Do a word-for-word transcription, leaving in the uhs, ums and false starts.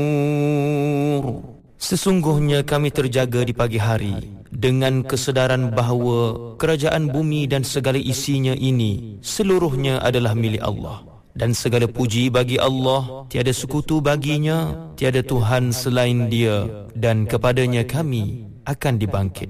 Sesungguhnya kami terjaga di pagi hari dengan kesedaran bahawa kerajaan bumi dan segala isinya ini seluruhnya adalah milik Allah. Dan segala puji bagi Allah, tiada sekutu baginya, tiada Tuhan selain Dia, dan kepadanya kami akan dibangkit.